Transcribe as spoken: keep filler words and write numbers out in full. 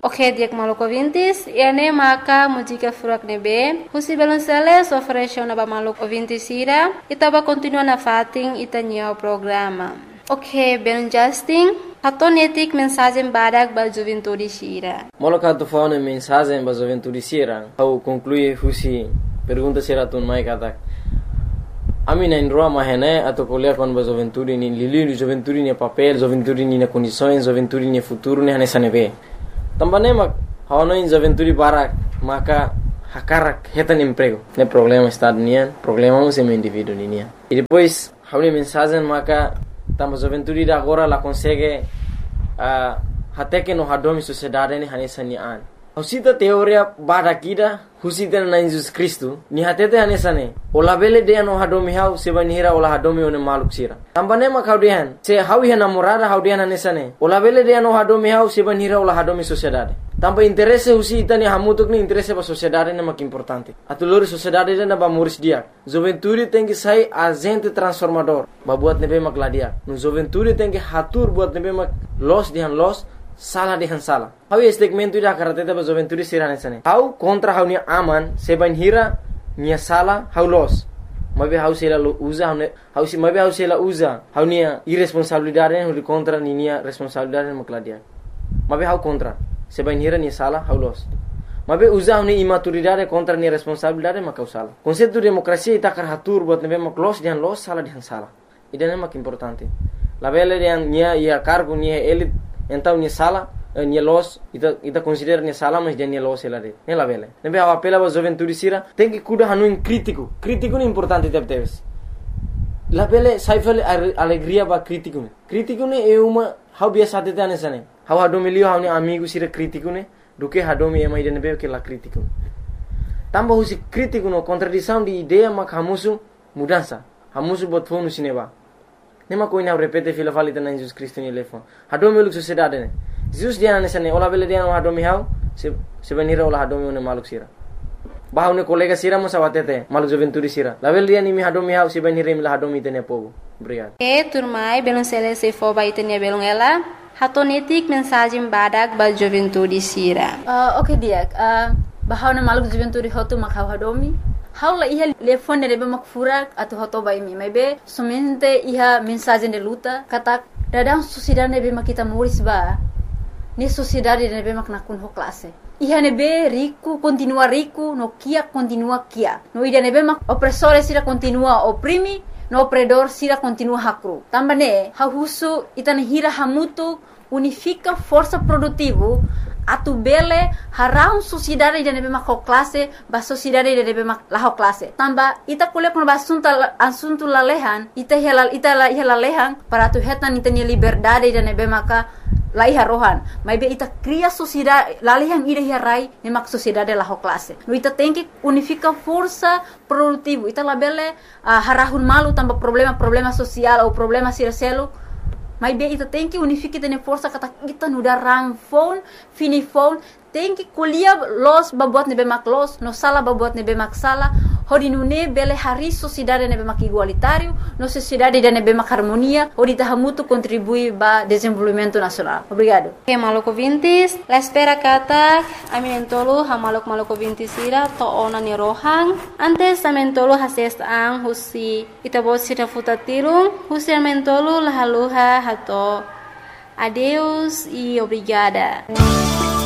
Ok, diak maluco vintis, ene maka música furak nebe, husi balonceles oferece na ba maluco vintis ira, itaba continua na fating itanyo programa. Ok, ben Justin, hatonetik mensagem badak ba juventude sira. Moloka tu faune mensagem ba juventude sira, au conclui husi pergunta sira tun mai katak. Ami na indroa mahene atau kuliah kon ba juventude ni lili juventude ni papel, juventude ni na condições, juventude ni futuro ni hanesa nebe. Tambane mak hawana in juventude barak maka hakarak hetan emprego. Ne problema está nian, problema é meu indivíduo nian. E depois hauni mensagem maka tamba juventude da agora la consegue uh, até que no hadomi sociedade ni hanesa ni an. Husita teoria barakida husita na Jesus Cristo ni hatete hanesa ne. Ola bele de no hadomi hau seba nihira ola hadomi one maluk sira. Tambane mak haudian se hawi namorada haudian hanesa ne. Ola bele de no hadomi hau seba nihira ola hadomi sociedade. Tamba interesse husita ni hamutuk ni interesse ba sociedade ne mak importante. Atulori sociedade na ba muris dia. Juventude tem que sair agente transformador. Ba buat nebe mak ladia. No juventude tem que hatur buat nebe mak los dihan los salah dihan salah. Hau segmento ida karateta ba juventude sira nesane. Hau contra hau ni aman seban hira ni salah hau los. Mabe hau sela usa hau hau si mabe hau sela usa hau ni irresponsabilidade hau contra ni ni responsabilidade mak ladia. Mabe hau contra seban hira ni salah hau los. Mabe usa hau ni imaturidade contra ni responsabilidade mak salah. Konsepto demokrasia ita kar hatur buat nebe mak los dihan los salah dihan salah. Ida mak importante. La bele dihan nia ia cargo ni elit então ni sala ni los ita ita considera ni sala mas dia ni los ela de ela vele nebe a apela ba juventude sira tem que cuidar hanu crítico crítico ni importante teve teves la vele saifel alegria ba crítico ne crítico ne é uma how biasa tete anesane how hado milio how ni amigo sira crítico ne do que hado mi ema ide nebe que la crítico tamba husi crítico no contradição de ideia mak hamusu mudança hamusu bot fonu sineba nema koina repete fila falita na Jesus Cristo ni lefo hado mi luk sociedade ne Jesus dia nesane ola bele dia no hado mi hau se se venira ola hado mi ne maluk sira bahau ne kolega sira mo sawatete maluk juventude sira la bele dia ni mi hado mi hau se venira mi la hado mi tene pogo obrigado e turmai belon sele se fo ba itene belon ela hatonetik mensagem badak ba juventude sira uh, okay dia uh, bahau ne maluk juventude hotu makau hado mi Haula iha telefone nebe mak furak atau hoto bai mi maybe somente iha mensagem de luta kata dadang sociedade nebe mak kita muris ba ni sociedade nebe mak nakun ho classe iha nebe rico continua rico no kia continua kia no ida nebe mak opressore sira continua oprimi no opredor sira continua hakru tambane ha husu itane hira hamutu unifica força produtivo atu bele harau sociedade de nebe mak classe ba sociedade de nebe mak la classe tamba ita kule kon basunta asunto lalehan ita helal ita la helalehan para tu hetan ita ni liberdade de nebe maka la iha rohan mai be ita cria sociedade lalehan ida hirai ne mak sociedade la classe no ita tem que unifica força produtivo ita la bele uh, harahun malu tamba problema problema social ou problema sircelo Mas bem, ita tem que unificar tene força kata kita nuda rang phone, fini phone, tem que colher los babuat nebe mak los, no sala babuat nebe mak sala, hodi nune bele hari sociedade nebe mak igualitário, no sociedade de nebe mak harmonia, hodi tahamutu contribui ba desenvolvimento nacional. Obrigado. Okay, maloko vintis, la espera kata, aminentolo ha malok maloko vintis ira to ona ni rohang, antes amentolo hases ang husi itabot sira futatirung, husi amentolo lahaluha hato. Adeus e obrigada.